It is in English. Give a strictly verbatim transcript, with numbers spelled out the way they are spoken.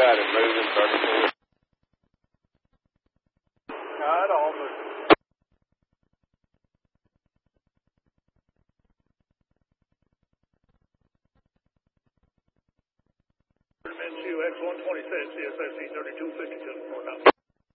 got it. Moving, thirty-four. Right on, moving. Q X one twenty-six, C S S C thirty-two fifty-two, north.